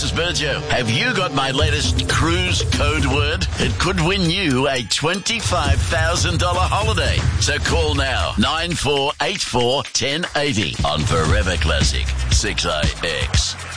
This is Virgil. Have you got my latest cruise code word? It could win you a $25,000 holiday. So call now, 9484 1080 on Forever Classic 6IX.